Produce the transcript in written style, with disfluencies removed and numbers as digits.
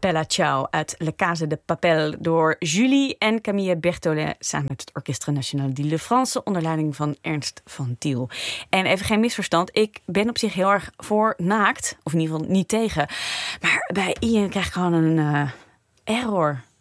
Bella Ciao uit Le Casa de Papel door Julie en Camille Berthollet samen met het Orchestre National d'Île-de-France onder leiding van Ernst van Tiel. En even geen misverstand, ik ben op zich heel erg voor naakt, of in ieder geval niet tegen. Maar bij Ian krijg ik gewoon een error.